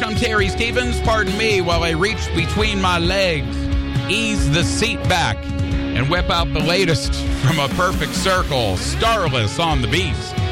I'm Terry Stevens. Pardon me while I reach between my legs, ease the seat back, and whip out the latest from A Perfect Circle, Starless on the Beast.